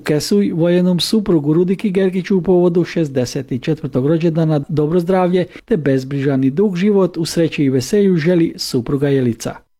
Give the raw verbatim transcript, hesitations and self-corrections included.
Kesuj, vojenom suprugu Rudiki Gergiću u povodu šezdeset četvrtog rođendana, dobro zdravlje te bezbrižan i dug život, u sreći i veselju želi supruga Jelica.